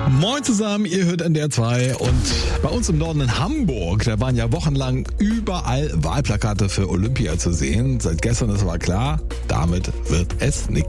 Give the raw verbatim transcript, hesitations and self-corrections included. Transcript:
Moin zusammen, ihr hört N D R zwei und bei uns im Norden in Hamburg, da waren ja wochenlang überall Wahlplakate für Olympia zu sehen. Seit gestern ist aber klar, damit wird es nix.